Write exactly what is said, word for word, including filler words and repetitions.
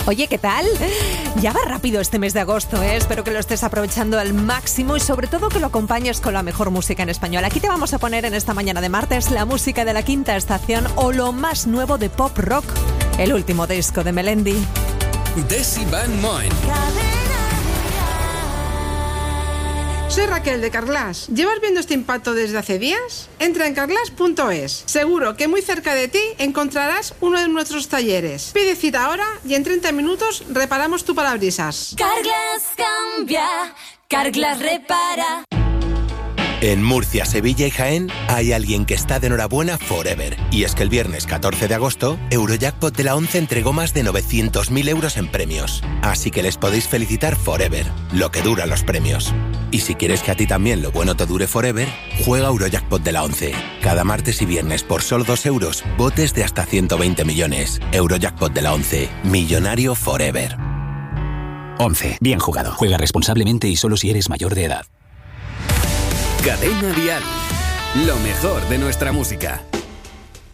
Oye, ¿qué tal? Ya va rápido este mes de agosto, ¿eh? Espero que lo estés aprovechando al máximo y sobre todo que lo acompañes con la mejor música en español. Aquí te vamos a poner en esta mañana de martes la música de La Quinta Estación o lo más nuevo de pop rock, el último disco de Melendi. Desi Van Moen. Soy Raquel de Carglass. ¿Llevas viendo este impacto desde hace días? Entra en carglass punto es. Seguro que muy cerca de ti encontrarás uno de nuestros talleres. Pide cita ahora y en treinta minutos reparamos tu parabrisas. Carglass cambia, Carglass repara. En Murcia, Sevilla y Jaén hay alguien que está de enhorabuena forever. Y es que el viernes catorce de agosto, Eurojackpot de la once entregó más de novecientos mil euros en premios. Así que les podéis felicitar forever, lo que duran los premios. Y si quieres que a ti también lo bueno te dure forever, juega Eurojackpot de la once. Cada martes y viernes por solo dos euros, botes de hasta ciento veinte millones. Eurojackpot de la once, millonario forever. once. Bien jugado. Juega responsablemente y solo si eres mayor de edad. Cadena Dial. Lo mejor de nuestra música.